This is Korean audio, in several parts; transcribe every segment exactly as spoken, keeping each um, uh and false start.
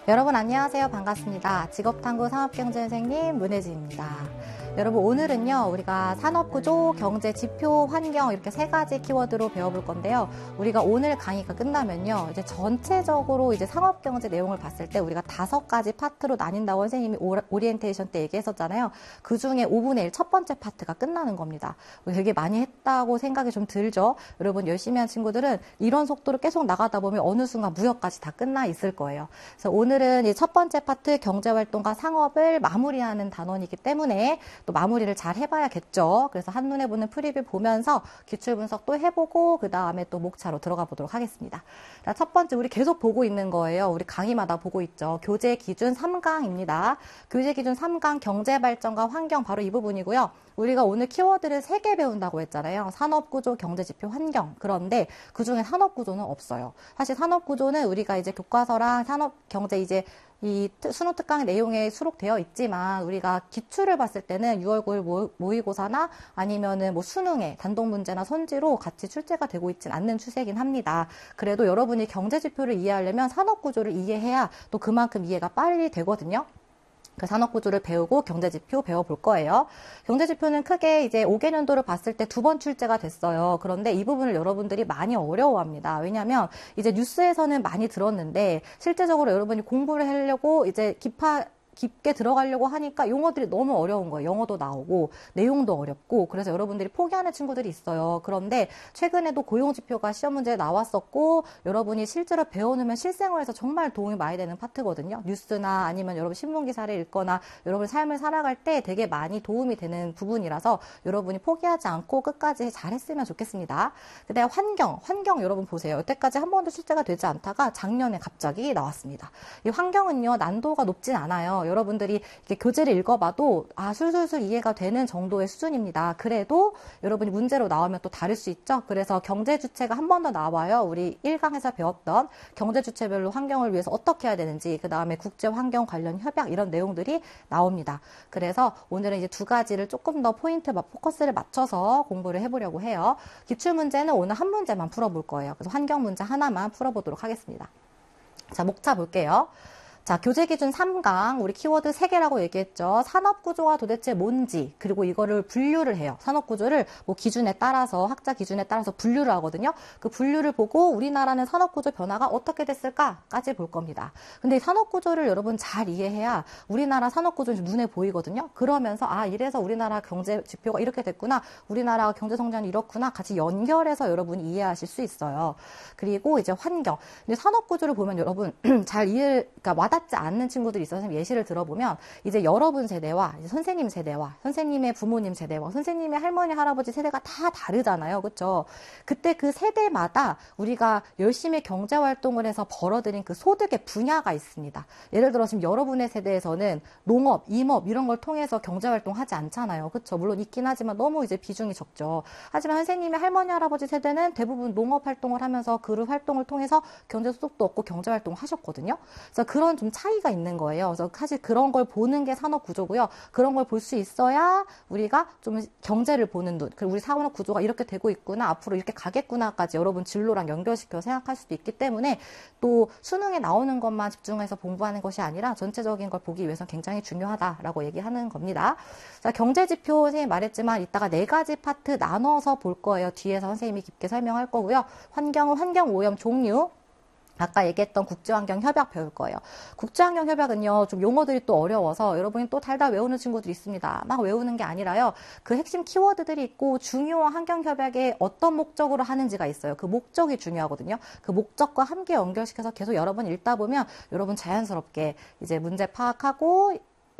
여러분 안녕하세요. 반갑습니다. 직업탐구 산업경제 선생님 문혜지입니다. 여러분 오늘은요 우리가 산업구조, 경제, 지표, 환경 이렇게 세 가지 키워드로 배워볼 건데요. 우리가 오늘 강의가 끝나면요 이제 전체적으로 이제 산업경제 내용을 봤을 때 우리가 다섯 가지 파트로 나뉜다고 선생님이 오리엔테이션 때 얘기했었잖아요. 그 중에 오분의 일 첫 번째 파트가 끝나는 겁니다. 되게 많이 했다고 생각이 좀 들죠. 여러분 열심히 한 친구들은 이런 속도로 계속 나가다 보면 어느 순간 무역까지 다 끝나 있을 거예요. 그래서 오늘은 이 첫 번째 파트 경제활동과 상업을 마무리하는 단원이기 때문에 또 마무리를 잘 해봐야겠죠. 그래서 한눈에 보는 프리뷰 보면서 기출 분석도 해보고 그 다음에 또 목차로 들어가 보도록 하겠습니다. 자, 첫 번째 우리 계속 보고 있는 거예요. 우리 강의마다 보고 있죠. 교재 기준 삼 강입니다. 교재 기준 삼 강 경제발전과 환경 바로 이 부분이고요. 우리가 오늘 키워드를 세 개 배운다고 했잖아요. 산업구조, 경제지표, 환경. 그런데 그중에 산업구조는 없어요. 사실 산업구조는 우리가 이제 교과서랑 산업, 경제 이제 이 수능 특강의 내용에 수록되어 있지만 우리가 기출을 봤을 때는 유월 구일 모의고사나 아니면은 뭐 수능에 단독 문제나 선지로 같이 출제가 되고 있진 않는 추세이긴 합니다. 그래도 여러분이 경제지표를 이해하려면 산업구조를 이해해야 또 그만큼 이해가 빨리 되거든요. 그 산업구조를 배우고 경제지표 배워볼 거예요. 경제지표는 크게 이제 오 개년도를 봤을 때 두 번 출제가 됐어요. 그런데 이 부분을 여러분들이 많이 어려워합니다. 왜냐하면 이제 뉴스에서는 많이 들었는데 실제적으로 여러분이 공부를 하려고 이제 깊아 깊게 들어가려고 하니까 용어들이 너무 어려운 거예요. 영어도 나오고 내용도 어렵고 그래서 여러분들이 포기하는 친구들이 있어요. 그런데 최근에도 고용지표가 시험 문제에 나왔었고 여러분이 실제로 배워놓으면 실생활에서 정말 도움이 많이 되는 파트거든요. 뉴스나 아니면 여러분 신문기사를 읽거나 여러분 삶을 살아갈 때 되게 많이 도움이 되는 부분이라서 여러분이 포기하지 않고 끝까지 잘했으면 좋겠습니다. 그 다음에 환경, 환경 여러분 보세요. 여태까지 한 번도 출제가 되지 않다가 작년에 갑자기 나왔습니다. 이 환경은요 난도가 높진 않아요. 여러분들이 이렇게 교재를 읽어봐도 아 술술술 이해가 되는 정도의 수준입니다. 그래도 여러분이 문제로 나오면 또 다를 수 있죠. 그래서 경제 주체가 한 번 더 나와요. 우리 일 강에서 배웠던 경제 주체별로 환경을 위해서 어떻게 해야 되는지 그 다음에 국제 환경 관련 협약 이런 내용들이 나옵니다. 그래서 오늘은 이제 두 가지를 조금 더 포인트 포커스를 맞춰서 공부를 해보려고 해요. 기출 문제는 오늘 한 문제만 풀어볼 거예요. 그래서 환경 문제 하나만 풀어보도록 하겠습니다. 자, 목차 볼게요. 자, 교재 기준 삼 강, 우리 키워드 세 개라고 얘기했죠. 산업구조가 도대체 뭔지, 그리고 이거를 분류를 해요. 산업구조를 뭐 기준에 따라서, 학자 기준에 따라서 분류를 하거든요. 그 분류를 보고 우리나라는 산업구조 변화가 어떻게 됐을까까지 볼 겁니다. 근데 이 산업구조를 여러분 잘 이해해야 우리나라 산업구조는 눈에 보이거든요. 그러면서 아, 이래서 우리나라 경제 지표가 이렇게 됐구나, 우리나라 경제성장이 이렇구나, 같이 연결해서 여러분이 이해하실 수 있어요. 그리고 이제 환경. 근데 산업구조를 보면 여러분 잘 이해, 그러니까 와닿 지 않는 친구들이 있어서 예시를 들어보면 이제 여러분 세대와 이제 선생님 세대와 선생님의 부모님 세대와 선생님의 할머니 할아버지 세대가 다 다르잖아요. 그렇죠? 그때 그 세대마다 우리가 열심히 경제 활동을 해서 벌어들인 그 소득의 분야가 있습니다. 예를 들어 지금 여러분의 세대에서는 농업, 임업 이런 걸 통해서 경제 활동하지 않잖아요. 그렇죠? 물론 있긴 하지만 너무 이제 비중이 적죠. 하지만 선생님의 할머니 할아버지 세대는 대부분 농업 활동을 하면서 그 활동을 통해서 경제 소득도 얻고 경제 활동을 하셨거든요. 그래서 그런 좀 차이가 있는 거예요. 그래서 사실 그런 걸 보는 게 산업 구조고요. 그런 걸 볼 수 있어야 우리가 좀 경제를 보는 눈, 그리고 우리 산업 구조가 이렇게 되고 있구나, 앞으로 이렇게 가겠구나까지 여러분 진로랑 연결시켜 생각할 수도 있기 때문에 또 수능에 나오는 것만 집중해서 공부하는 것이 아니라 전체적인 걸 보기 위해서 굉장히 중요하다라고 얘기하는 겁니다. 자, 경제지표 선생님이 말했지만 이따가 네 가지 파트 나눠서 볼 거예요. 뒤에서 선생님이 깊게 설명할 거고요. 환경은 환경오염 종류, 아까 얘기했던 국제환경협약 배울 거예요. 국제환경협약은요, 좀 용어들이 또 어려워서 여러분이 또 달달 외우는 친구들이 있습니다. 막 외우는 게 아니라요, 그 핵심 키워드들이 있고 중요한 환경협약에 어떤 목적으로 하는지가 있어요. 그 목적이 중요하거든요. 그 목적과 함께 연결시켜서 계속 여러분 읽다 보면 여러분 자연스럽게 이제 문제 파악하고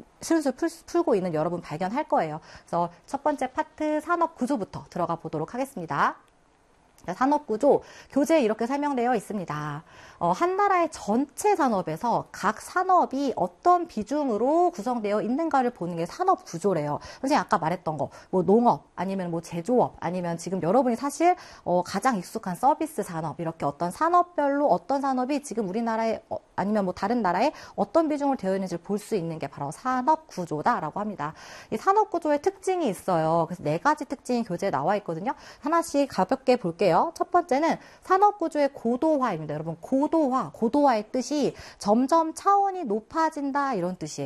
슬슬 풀, 풀고 있는 여러분 발견할 거예요. 그래서 첫 번째 파트 산업구조부터 들어가 보도록 하겠습니다. 산업구조, 교재에 이렇게 설명되어 있습니다. 어, 한 나라의 전체 산업에서 각 산업이 어떤 비중으로 구성되어 있는가를 보는 게 산업구조래요. 선생님 아까 말했던 거, 뭐 농업, 아니면 뭐 제조업, 아니면 지금 여러분이 사실 어, 가장 익숙한 서비스 산업, 이렇게 어떤 산업별로 어떤 산업이 지금 우리나라에 어, 아니면 뭐 다른 나라에 어떤 비중을 되어 있는지를 볼 수 있는 게 바로 산업구조다라고 합니다. 이 산업구조의 특징이 있어요. 그래서 네 가지 특징이 교재에 나와 있거든요. 하나씩 가볍게 볼게요. 첫 번째는 산업구조의 고도화입니다. 여러분, 고도 고도화, 고도화의 뜻이 점점 차원이 높아진다 이런 뜻이에요.